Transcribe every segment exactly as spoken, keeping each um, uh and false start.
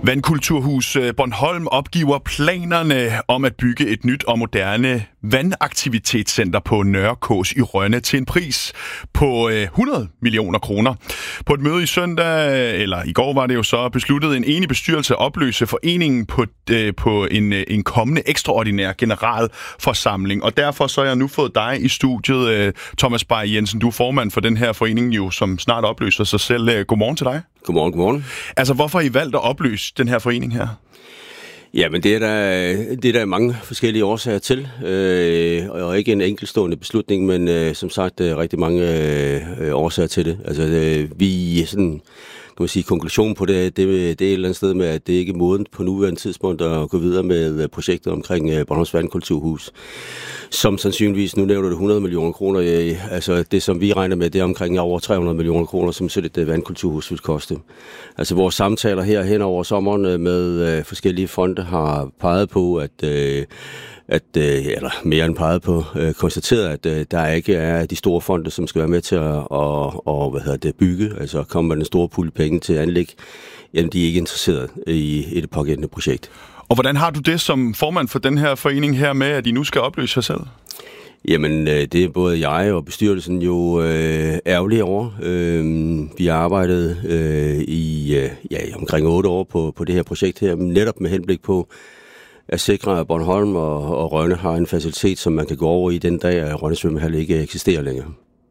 Vandkulturhus Bornholm opgiver planerne om at bygge et nyt og moderne vandaktivitetscenter på Nørre Kås i Rønne til en pris på hundrede millioner kroner. På et møde i søndag, eller i går var det jo så, besluttet en enig bestyrelse at opløse foreningen på, på en, en kommende ekstraordinær generalforsamling. Og derfor så har jeg nu fået dig i studiet, Thomas Bay Jensen. Du er formand for den her forening, jo, som snart opløser sig selv. Godmorgen til dig. Godmorgen, godmorgen. Altså, hvorfor har I valgt at opløse den her forening her? Ja, men det er der, det er der mange forskellige årsager til, øh, og ikke en enkeltstående beslutning, men øh, som sagt øh, rigtig mange øh, årsager til det. Altså, øh, vi sådan, kan man sige, konklusionen på det, det, det er et eller andet sted med, at det ikke er modent på nuværende tidspunkt at gå videre med projektet omkring øh, Bornholms Vandkulturhus, som sandsynligvis, nu nævner du hundrede millioner kroner, øh, altså det som vi regner med, det er omkring over tre hundrede millioner kroner, som sådan et øh, vandkulturhus vil koste. Altså vores samtaler her hen over sommeren med øh, forskellige fonde har peget på, at, øh, at øh, eller mere end peget på, øh, konstateret, at øh, der ikke er de store fonde, som skal være med til at og, og, hvad hedder det, bygge, altså komme med den store pulje penge til anlæg, jamen de er ikke interesseret i, i det pågældende projekt. Og hvordan har du det som formand for den her forening her med, at I nu skal opløse sig selv? Jamen, det er både jeg og bestyrelsen jo øh, ærgerlige over. Øh, vi har arbejdet øh, i øh, ja, omkring otte år på, på det her projekt her, netop med henblik på at sikre, at Bornholm og, og Rønne har en facilitet, som man kan gå over i den dag, at Rønne svømmehal ikke eksisterer længere.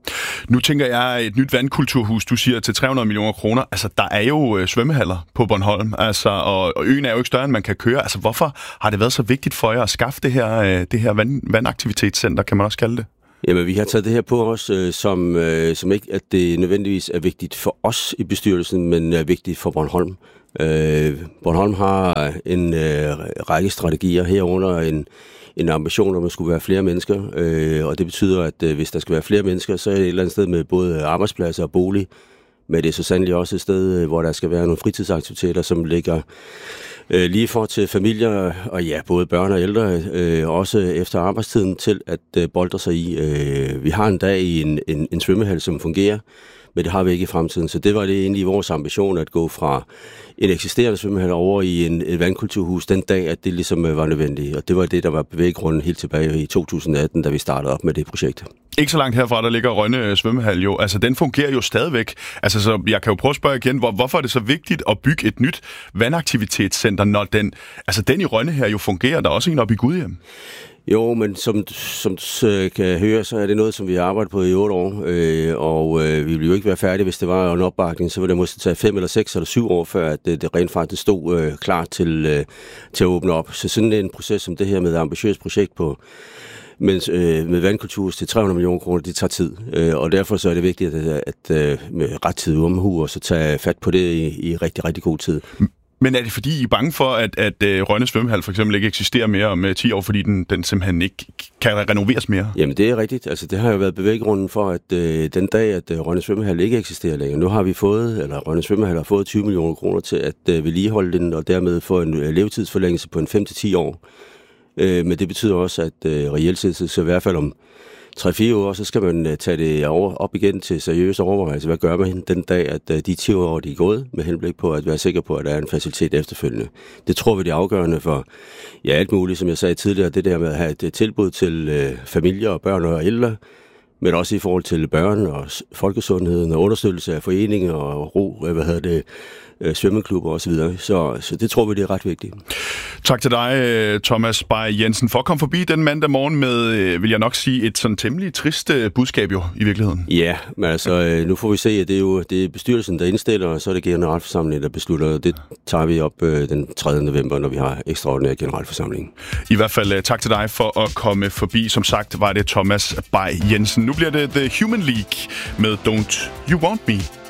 Nu tænker jeg, et nyt vandkulturhus, du siger, til tre hundrede millioner kroner. Altså, der er jo øh, svømmehaller på Bornholm, altså, og, og øen er jo ikke større, end man kan køre. Altså, hvorfor har det været så vigtigt for jer at skaffe det her, øh, det her vand, vandaktivitetscenter, kan man også kalde det? Jamen, vi har taget det her på os, øh, som, øh, som ikke, at det nødvendigvis er vigtigt for os i bestyrelsen, men er vigtigt for Bornholm. Øh, Bornholm har en øh, række strategier herunder en en ambition om, at der skulle være flere mennesker, øh, og det betyder, at øh, hvis der skal være flere mennesker, så er det et eller andet sted med både arbejdspladser og bolig, men det er så sandelig også et sted, hvor der skal være nogle fritidsaktiviteter, som ligger øh, lige for til familier, og ja, både børn og ældre, øh, også efter arbejdstiden til at øh, boltre sig i. Øh, vi har en dag i en, en, en svømmehal, som fungerer, men det har vi ikke i fremtiden. Så det var det egentlig vores ambition, at gå fra en eksisterende svømmehal over i en, et vandkulturhus den dag, at det ligesom var nødvendigt. Og det var det, der var bevæggrunden helt tilbage i to tusind atten, da vi startede op med det projekt. Ikke så langt herfra, der ligger Rønne svømmehal jo. Altså, den fungerer jo stadigvæk. Altså, så jeg kan jo prøve at spørge igen, hvor, hvorfor er det så vigtigt at bygge et nyt vandaktivitetscenter, når den, altså den i Rønne her jo fungerer? Der er også en oppe i Gudhjem. Jo, men som, som du kan høre, så er det noget, som vi har arbejdet på i otte år, øh, og øh, vi ville jo ikke være færdige, hvis det var en opbakning, så ville det måske tage fem eller seks eller syv år, før at det, det rent faktisk stod øh, klar til, øh, til at åbne op. Så sådan en proces som det her med et ambitiøst projekt på mens, øh, med vandkulturhus til tre hundrede millioner kroner, det tager tid, øh, og derfor så er det vigtigt at, at, at med ret tid omhu og så tage fat på det i, i rigtig, rigtig god tid. Men er det fordi, I er bange for, at, at uh, Rønne svømmehal for eksempel ikke eksisterer mere om uh, ti år, fordi den, den simpelthen ikke kan renoveres mere? Jamen det er rigtigt. Altså det har jo været bevæggrunden for, at uh, den dag, at uh, Rønne svømmehal ikke eksisterer længere. Nu har vi fået, eller Rønne svømmehal har fået tyve millioner kroner til at uh, vedligeholde den, og dermed få en uh, levetidsforlængelse på en fem til ti år. Uh, men det betyder også, at uh, reelt set, så i hvert fald om tre fire år, så skal man uh, tage det over, op igen til seriøs overvejelse. Hvad gør man den dag, at uh, de ti år, de er gået, med henblik på at være sikker på, at der er en facilitet efterfølgende. Det tror vi, det er afgørende for ja, alt muligt, som jeg sagde tidligere, det der med at have et tilbud til uh, familier og børn og ældre, men også i forhold til børn og folkesundheden og understøttelse af foreninger og ro, hvad hedder det, svømmeklubber osv. Så, så det tror vi, det er ret vigtigt. Tak til dig, Thomas Bay Jensen, for at komme forbi den mandag morgen med, vil jeg nok sige, et sådan temmelig trist budskab jo i virkeligheden. Ja, men altså, nu får vi se, at det er jo det er bestyrelsen, der indstiller, og så er det generalforsamlingen, der beslutter. Det tager vi op den tredje november, når vi har ekstraordinær generalforsamling. I hvert fald tak til dig for at komme forbi. Som sagt var det Thomas Bay Jensen. Nu bliver det The Human League med Don't You Want Me.